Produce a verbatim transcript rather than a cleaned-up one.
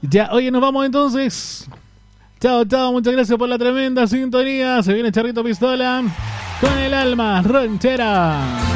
Ya, oye, nos vamos entonces. Chao, chao, muchas gracias por la tremenda sintonía. Se viene Charrito Pistola con el alma ranchera.